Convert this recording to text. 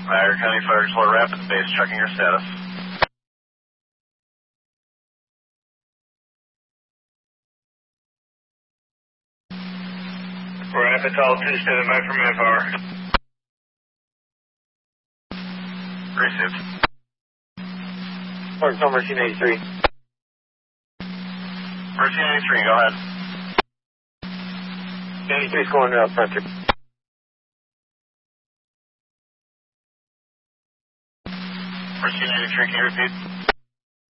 Niagara County Fire Explorer Rapids Base, checking your status. Rapids Altitude, standing by for manpower. Received. Park number 1983. Mercy 93, go ahead. 93 is going up, Frontier. Mercy 93, can you repeat?